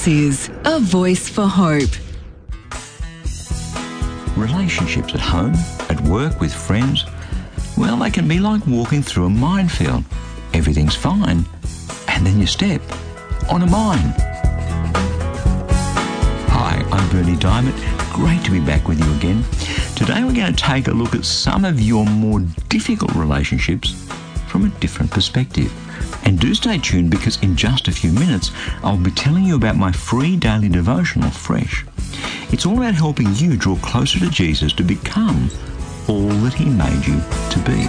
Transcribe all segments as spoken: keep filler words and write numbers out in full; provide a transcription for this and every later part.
This is A Voice for Hope. Relationships at home, at work, with friends, well, they can be like walking through a minefield. Everything's fine, and then you step on a mine. Hi, I'm Bernie Diamond. Great to be back with you again. Today we're going to take a look at some of your more difficult relationships from a different perspective. And do stay tuned, because in just a few minutes I'll be telling you about my free daily devotional, Fresh. It's all about helping you draw closer to Jesus to become all that he made you to be.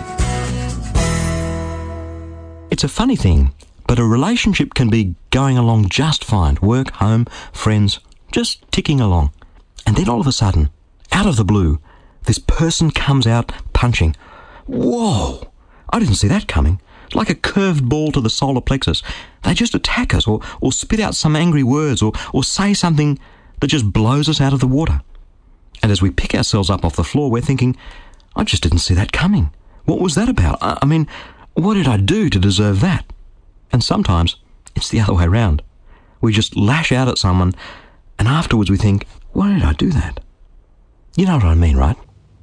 It's a funny thing, but a relationship can be going along just fine. Work, home, friends, just ticking along. And then all of a sudden, out of the blue, this person comes out punching. Whoa! I didn't see that coming. Like a curved ball to the solar plexus. They just attack us, or, or spit out some angry words, or, or say something that just blows us out of the water. And as we pick ourselves up off the floor, we're thinking, I just didn't see that coming. What was that about? I, I mean, what did I do to deserve that? And sometimes it's the other way around. We just lash out at someone, and afterwards we think, why did I do that? You know what I mean, right?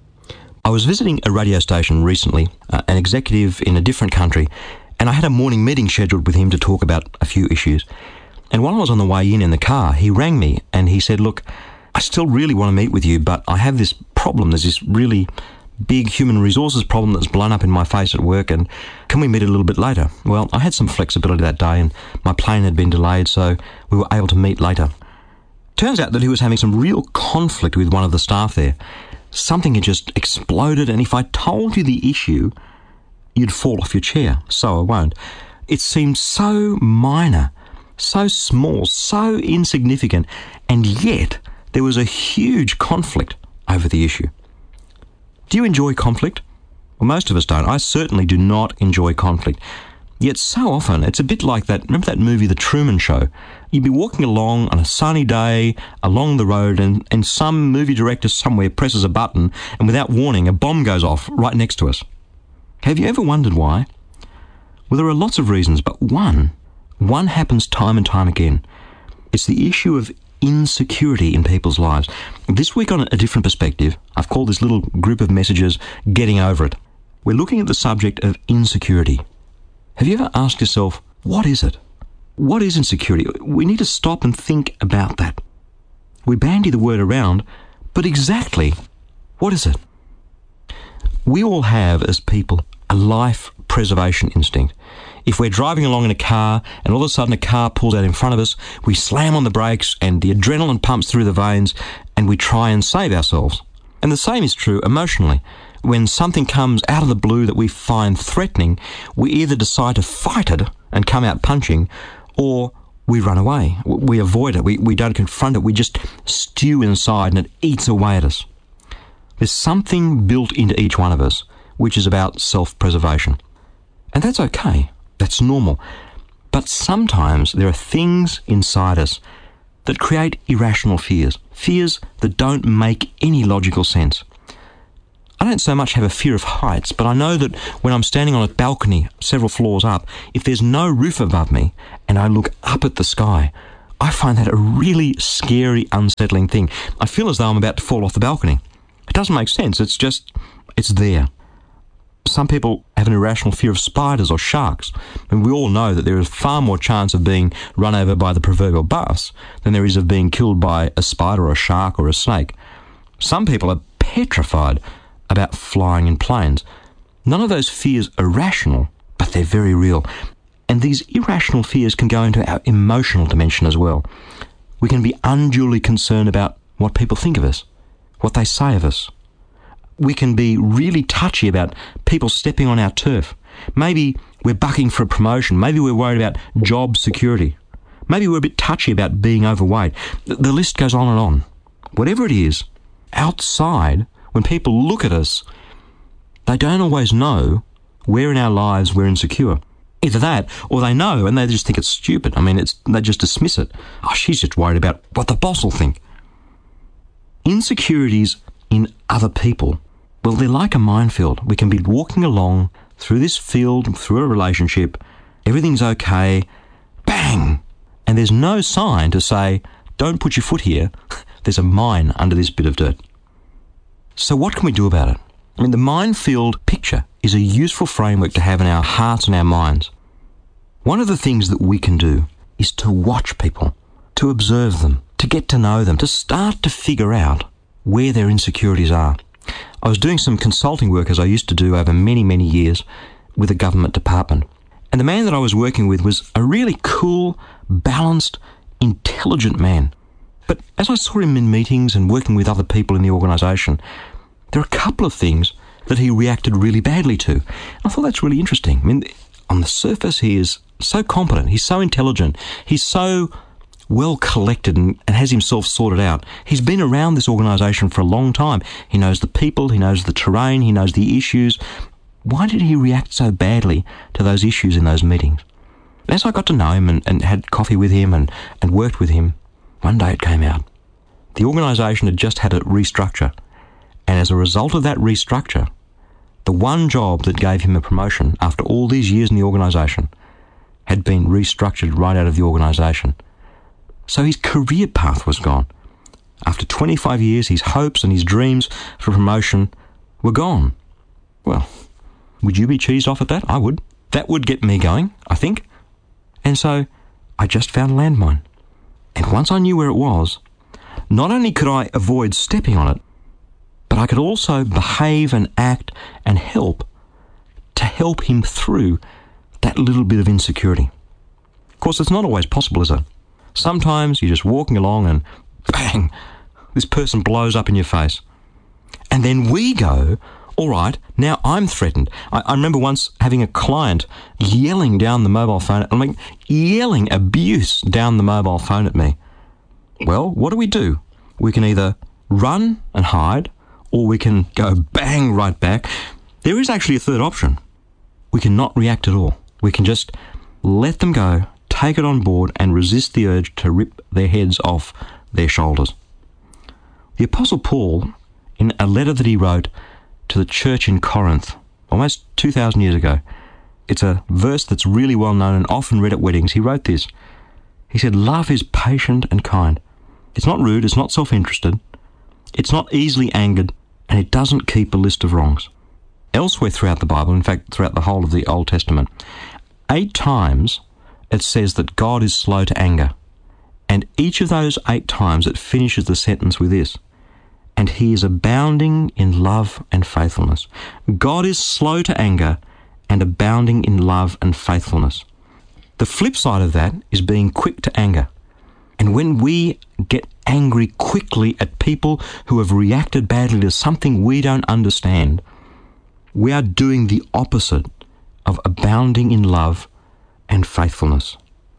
I was visiting a radio station recently, uh, an executive in a different country, and I had a morning meeting scheduled with him to talk about a few issues. And while I was on the way in in the car, he rang me and he said, look, I still really want to meet with you, but I have this problem. There's this really big human resources problem that's blown up in my face at work, and can we meet a little bit later? Well, I had some flexibility that day, and my plane had been delayed, so we were able to meet later. Turns out that he was having some real conflict with one of the staff there. Something had just exploded, and if I told you the issue, you'd fall off your chair. So I won't. It seemed so minor, so small, so insignificant, and yet there was a huge conflict over the issue. Do you enjoy conflict? Well, most of us don't. I certainly do not enjoy conflict. Yet so often, it's a bit like that, remember that movie, The Truman Show? You'd be walking along on a sunny day along the road, and, and some movie director somewhere presses a button, and without warning, a bomb goes off right next to us. Have you ever wondered why? Well, there are lots of reasons, but one, one happens time and time again. It's the issue of insecurity in people's lives. This week, on a different perspective, I've called this little group of messages Getting Over It. We're looking at the subject of insecurity. Have you ever asked yourself, what is it? What is insecurity? We need to stop and think about that. We bandy the word around, but exactly what is it? We all have, as people, a life preservation instinct. If we're driving along in a car and all of a sudden a car pulls out in front of us, we slam on the brakes and the adrenaline pumps through the veins and we try and save ourselves. And the same is true emotionally. When something comes out of the blue that we find threatening, we either decide to fight it and come out punching, or we run away. We avoid it. We, we don't confront it. We just stew inside and it eats away at us. There's something built into each one of us which is about self-preservation. And that's okay. That's normal. But sometimes there are things inside us that create irrational fears. Fears that don't make any logical sense. I don't so much have a fear of heights, but I know that when I'm standing on a balcony several floors up, if there's no roof above me and I look up at the sky, I find that a really scary, unsettling thing. I feel as though I'm about to fall off the balcony. It doesn't make sense. It's just, it's there. Some people have an irrational fear of spiders or sharks, and we all know that there is far more chance of being run over by the proverbial bus than there is of being killed by a spider or a shark or a snake. Some people are petrified about flying in planes. None of those fears are rational, but they're very real. And these irrational fears can go into our emotional dimension as well. We can be unduly concerned about what people think of us, what they say of us. We can be really touchy about people stepping on our turf. Maybe we're bucking for a promotion. Maybe we're worried about job security. Maybe we're a bit touchy about being overweight. The list goes on and on. Whatever it is, outside, when people look at us, they don't always know where in our lives we're insecure. Either that, or they know and they just think it's stupid. I mean, it's they just dismiss it. Oh, she's just worried about what the boss will think. Insecurities in other people, well, they're like a minefield. We can be walking along through this field, through a relationship, everything's okay, bang, and and there's no sign to say, don't put your foot here, there's a mine under this bit of dirt. So what can we do about it? I mean, the minefield picture is a useful framework to have in our hearts and our minds. One of the things that we can do is to watch people, to observe them, to get to know them, to start to figure out where their insecurities are. I was doing some consulting work, as I used to do over many, many years, with a government department. And the man that I was working with was a really cool, balanced, intelligent man. But as I saw him in meetings and working with other people in the organisation, there are a couple of things that he reacted really badly to. I thought that's really interesting. I mean, on the surface, he is so competent, he's so intelligent, he's so well collected and, and has himself sorted out. He's been around this organisation for a long time. He knows the people, he knows the terrain, he knows the issues. Why did he react so badly to those issues in those meetings? As I got to know him and, and had coffee with him and, and worked with him, one day it came out. The organisation had just had a restructure, and as a result of that restructure, the one job that gave him a promotion after all these years in the organisation had been restructured right out of the organisation. So his career path was gone. After twenty-five years, his hopes and his dreams for promotion were gone. Well, would you be cheesed off at that? I would. That would get me going, I think. And so I just found a landmine. And once I knew where it was, not only could I avoid stepping on it, but I could also behave and act and help to help him through that little bit of insecurity. Of course, it's not always possible, is it? Sometimes you're just walking along and bang, this person blows up in your face. And then we go, all right, now I'm threatened. I, I remember once having a client yelling down the mobile phone, I mean, yelling abuse down the mobile phone at me. Well, what do we do? We can either run and hide, or we can go bang right back. There is actually a third option. We can not react at all. We can just let them go, take it on board, and resist the urge to rip their heads off their shoulders. The Apostle Paul, in a letter that he wrote to the church in Corinth, almost two thousand years ago, it's a verse that's really well known and often read at weddings. He wrote this. He said, "Love is patient and kind. It's not rude, it's not self-interested, it's not easily angered, and it doesn't keep a list of wrongs." Elsewhere throughout the Bible, in fact, throughout the whole of the Old Testament, eight times it says that God is slow to anger. And each of those eight times it finishes the sentence with this: "And he is abounding in love and faithfulness." God is slow to anger and abounding in love and faithfulness. The flip side of that is being quick to anger. And when we get angry quickly at people who have reacted badly to something we don't understand, we are doing the opposite of abounding in love and faithfulness.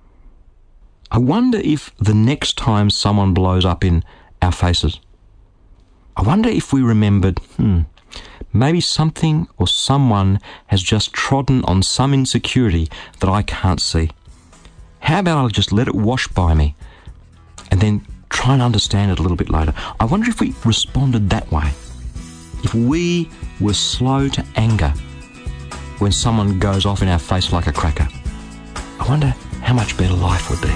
I wonder if the next time someone blows up in our faces, I wonder if we remembered, hmm, maybe something or someone has just trodden on some insecurity that I can't see. How about I'll just let it wash by me and then try and understand it a little bit later? I wonder if we responded that way. If we were slow to anger when someone goes off in our face like a cracker, I wonder how much better life would be.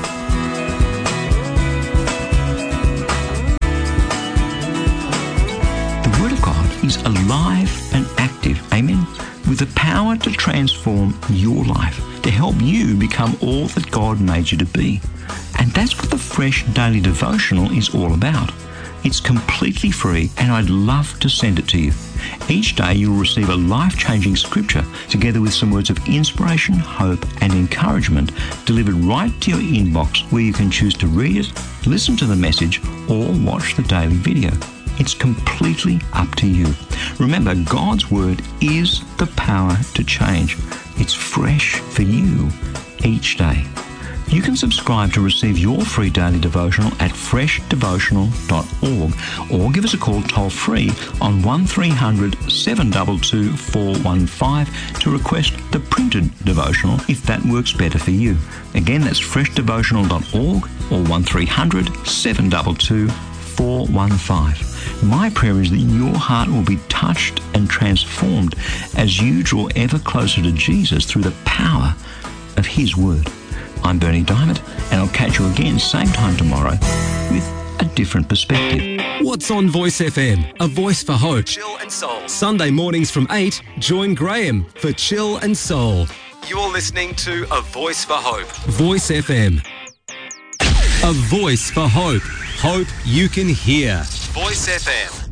The Word of God is alive and active, amen, with the power to transform your life, to help you become all that God made you to be. And that's what the Fresh Daily Devotional is all about. It's completely free, and I'd love to send it to you. Each day you'll receive a life-changing scripture together with some words of inspiration, hope and encouragement delivered right to your inbox, where you can choose to read it, listen to the message or watch the daily video. It's completely up to you. Remember, God's Word is the power to change. It's fresh for you each day. You can subscribe to receive your free daily devotional at fresh devotional dot org, or give us a call toll free on one three hundred, seven two two, four one five to request the printed devotional if that works better for you. Again, that's fresh devotional dot org or one three hundred, seven two two, four one five. My prayer is that your heart will be touched and transformed as you draw ever closer to Jesus through the power of His Word. I'm Bernie Diamond, and I'll catch you again, same time tomorrow, with a different perspective. What's on Voice F M? A voice for hope. Chill and Soul. Sunday mornings from eight, join Graham for Chill and Soul. You're listening to A Voice for Hope. Voice F M. A voice for hope. Hope you can hear. Voice F M.